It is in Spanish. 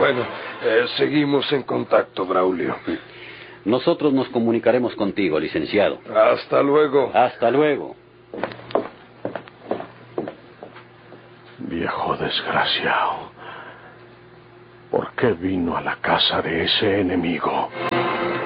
Bueno, seguimos en contacto, Braulio. Nosotros nos comunicaremos contigo, licenciado. Hasta luego. Hasta luego. Viejo desgraciado. ¿Por qué vino a la casa de ese enemigo?